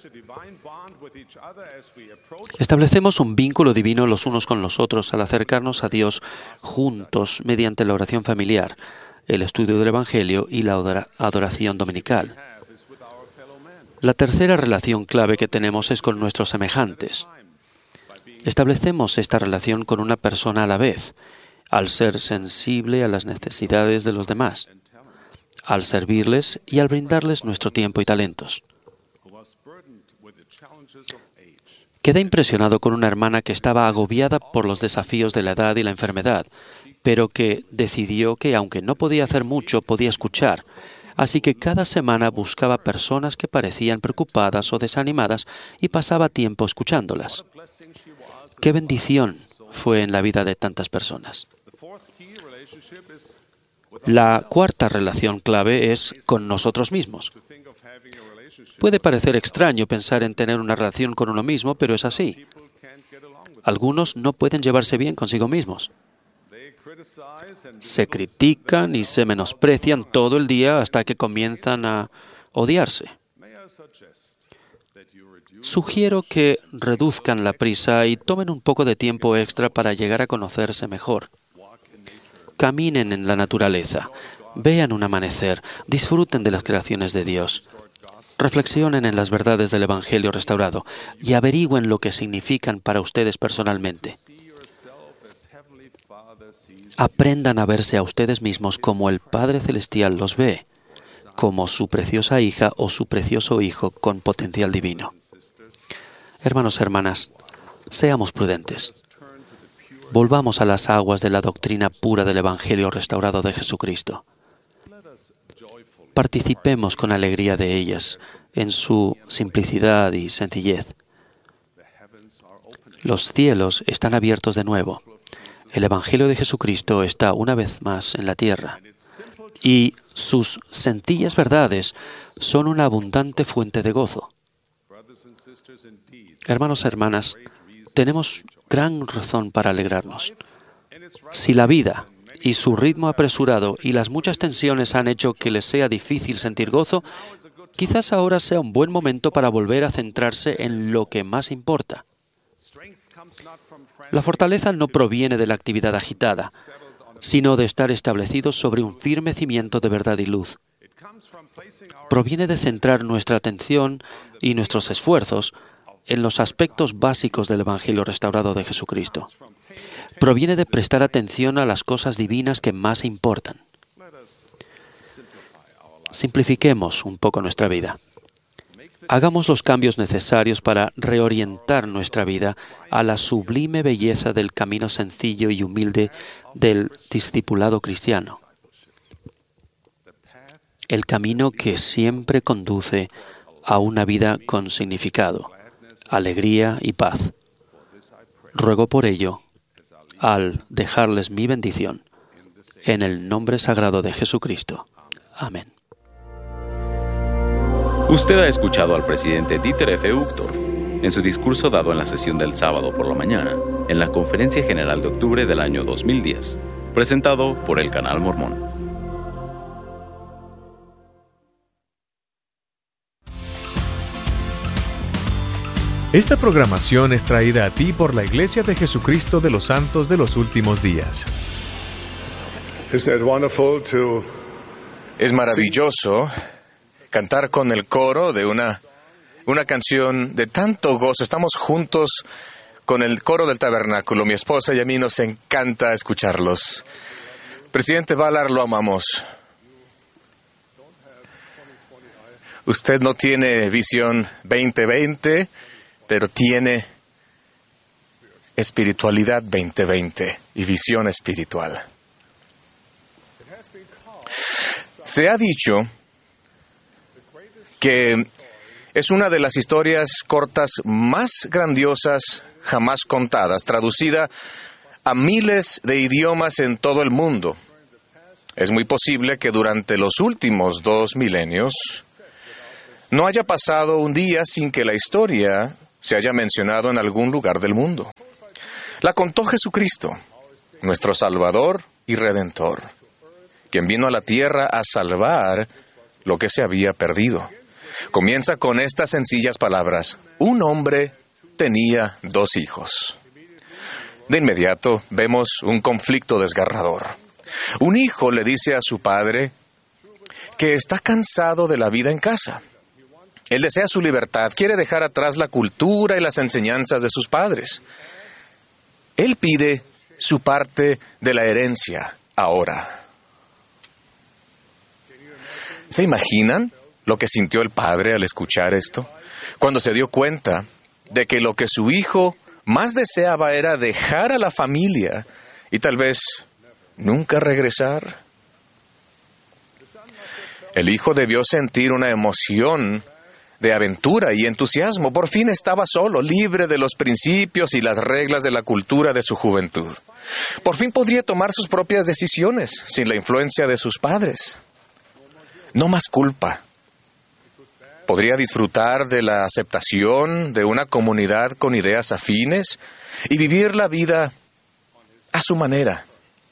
Establecemos un vínculo divino los unos con los otros al acercarnos a Dios juntos mediante la oración familiar, el estudio del Evangelio y la adoración dominical. La tercera relación clave que tenemos es con nuestros semejantes. Establecemos esta relación con una persona a la vez, al ser sensible a las necesidades de los demás, al servirles y al brindarles nuestro tiempo y talentos. Quedé impresionado con una hermana que estaba agobiada por los desafíos de la edad y la enfermedad, pero que decidió que, aunque no podía hacer mucho, podía escuchar. Así que cada semana buscaba personas que parecían preocupadas o desanimadas y pasaba tiempo escuchándolas. ¡Qué bendición fue en la vida de tantas personas! La cuarta relación clave es con nosotros mismos. Puede parecer extraño pensar en tener una relación con uno mismo, pero es así. Algunos no pueden llevarse bien consigo mismos. Se critican y se menosprecian todo el día hasta que comienzan a odiarse. Sugiero que reduzcan la prisa y tomen un poco de tiempo extra para llegar a conocerse mejor. Caminen en la naturaleza, vean un amanecer, disfruten de las creaciones de Dios. Reflexionen en las verdades del Evangelio restaurado y averigüen lo que significan para ustedes personalmente. Aprendan a verse a ustedes mismos como el Padre Celestial los ve, como su preciosa hija o su precioso hijo con potencial divino. Hermanos y hermanas, seamos prudentes. Volvamos a las aguas de la doctrina pura del Evangelio restaurado de Jesucristo. Participemos con alegría de ellas en su simplicidad y sencillez. Los cielos están abiertos de nuevo. El Evangelio de Jesucristo está una vez más en la tierra. Y sus sencillas verdades son una abundante fuente de gozo. Hermanos y hermanas, tenemos gran razón para alegrarnos. Si la vida y su ritmo apresurado y las muchas tensiones han hecho que les sea difícil sentir gozo, quizás ahora sea un buen momento para volver a centrarse en lo que más importa. La fortaleza no proviene de la actividad agitada, sino de estar establecidos sobre un firme cimiento de verdad y luz. Proviene de centrar nuestra atención y nuestros esfuerzos en los aspectos básicos del Evangelio restaurado de Jesucristo. Proviene de prestar atención a las cosas divinas que más importan. Simplifiquemos un poco nuestra vida. Hagamos los cambios necesarios para reorientar nuestra vida a la sublime belleza del camino sencillo y humilde del discipulado cristiano. El camino que siempre conduce a una vida con significado, alegría y paz. Ruego por ello, al dejarles mi bendición, en el nombre sagrado de Jesucristo. Amén. Usted ha escuchado al presidente Dieter F. Uchtdorf en su discurso dado en la sesión del sábado por la mañana, en la Conferencia General de octubre del año dos mil diez, presentado por el Canal Mormón. Esta programación es traída a ti por la Iglesia de Jesucristo de los Santos de los Últimos Días. Es maravilloso cantar con el coro de una, una canción de tanto gozo. Estamos juntos con el coro del tabernáculo. Mi esposa y a mí nos encanta escucharlos. Presidente Ballard, lo amamos. Usted no tiene visión veinte veinte, pero tiene Espiritualidad veinte veinte y visión espiritual. Se ha dicho que es una de las historias cortas más grandiosas jamás contadas, traducida a miles de idiomas en todo el mundo. Es muy posible que durante los últimos dos milenios no haya pasado un día sin que la historia se haya mencionado en algún lugar del mundo. La contó Jesucristo, nuestro Salvador y Redentor, quien vino a la tierra a salvar lo que se había perdido. Comienza con estas sencillas palabras: un hombre tenía dos hijos. De inmediato vemos un conflicto desgarrador. Un hijo le dice a su padre que está cansado de la vida en casa. Él desea su libertad, quiere dejar atrás la cultura y las enseñanzas de sus padres. Él pide su parte de la herencia ahora. ¿Se imaginan lo que sintió el padre al escuchar esto? Cuando se dio cuenta de que lo que su hijo más deseaba era dejar a la familia y tal vez nunca regresar. El hijo debió sentir una emoción de aventura y entusiasmo. Por fin estaba solo, libre de los principios y las reglas de la cultura de su juventud. Por fin podría tomar sus propias decisiones sin la influencia de sus padres. No más culpa. Podría disfrutar de la aceptación de una comunidad con ideas afines y vivir la vida a su manera.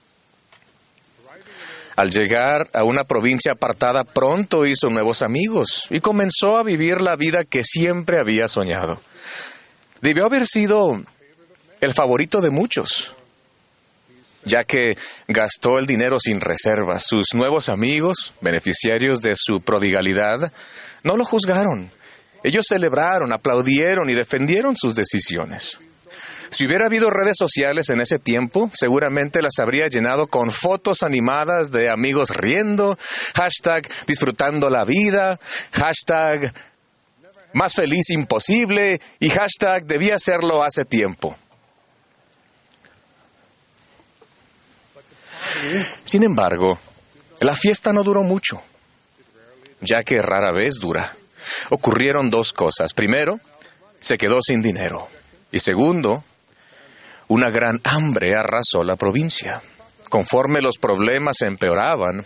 Al llegar a una provincia apartada, pronto hizo nuevos amigos y comenzó a vivir la vida que siempre había soñado. Debió haber sido el favorito de muchos, ya que gastó el dinero sin reservas. Sus nuevos amigos, beneficiarios de su prodigalidad, no lo juzgaron. Ellos celebraron, aplaudieron y defendieron sus decisiones. Si hubiera habido redes sociales en ese tiempo, seguramente las habría llenado con fotos animadas de amigos riendo, hashtag disfrutando la vida, hashtag más feliz imposible y hashtag debía hacerlo hace tiempo. Sin embargo, la fiesta no duró mucho, ya que rara vez dura. Ocurrieron dos cosas. Primero, se quedó sin dinero. Y segundo, una gran hambre arrasó la provincia. Conforme los problemas empeoraban,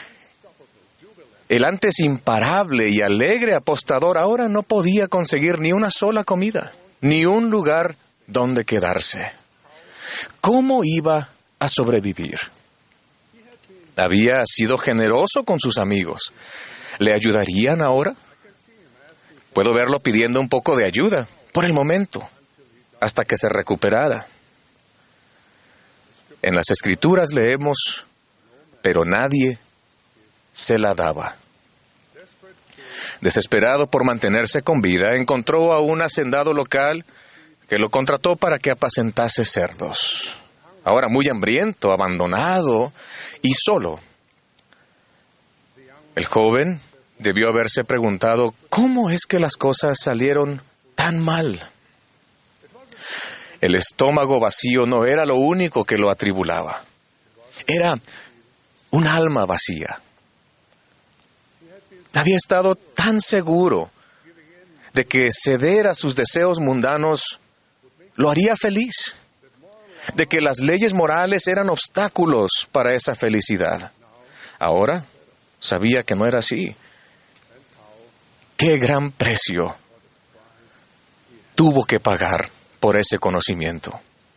el antes imparable y alegre apostador ahora no podía conseguir ni una sola comida, ni un lugar donde quedarse. ¿Cómo iba a sobrevivir? Había sido generoso con sus amigos. ¿Le ayudarían ahora? Puedo verlo pidiendo un poco de ayuda, por el momento, hasta que se recuperara. En las Escrituras leemos, pero nadie se la daba. Desesperado por mantenerse con vida, encontró a un hacendado local que lo contrató para que apacentase cerdos. Ahora muy hambriento, abandonado y solo, el joven debió haberse preguntado, ¿cómo es que las cosas salieron tan mal? El estómago vacío no era lo único que lo atribulaba. Era un alma vacía. Había estado tan seguro de que ceder a sus deseos mundanos lo haría feliz, de que las leyes morales eran obstáculos para esa felicidad. Ahora sabía que no era así. ¡Qué gran precio tuvo que pagar por ese conocimiento!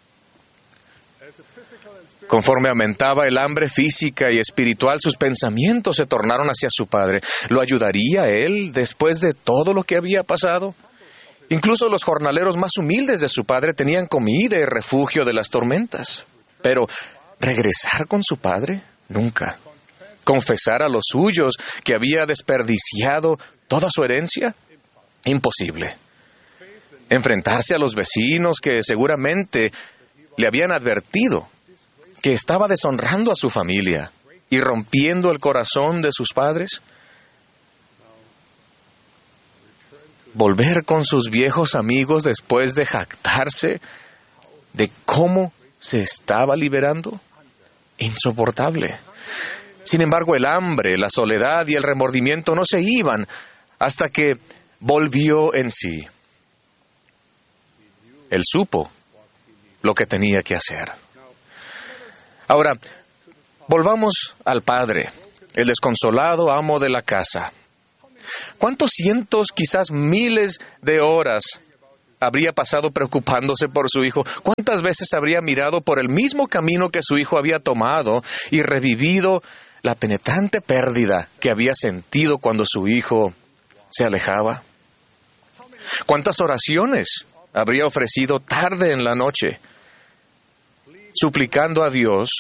Conforme aumentaba el hambre física y espiritual, sus pensamientos se tornaron hacia su padre. ¿Lo ayudaría él después de todo lo que había pasado? Incluso los jornaleros más humildes de su padre tenían comida y refugio de las tormentas. Pero, ¿regresar con su padre? Nunca. ¿Confesar a los suyos que había desperdiciado toda su herencia? Imposible. Enfrentarse a los vecinos que seguramente le habían advertido que estaba deshonrando a su familia y rompiendo el corazón de sus padres. Volver con sus viejos amigos después de jactarse de cómo se estaba liberando? Insoportable. Sin embargo, el hambre, la soledad y el remordimiento no se iban hasta que volvió en sí. Él supo lo que tenía que hacer. Ahora, volvamos al padre, el desconsolado amo de la casa. ¿Cuántos cientos, quizás miles de horas habría pasado preocupándose por su hijo? ¿Cuántas veces habría mirado por el mismo camino que su hijo había tomado y revivido la penetrante pérdida que había sentido cuando su hijo se alejaba? ¿Cuántas oraciones habría ofrecido tarde en la noche, suplicando a Dios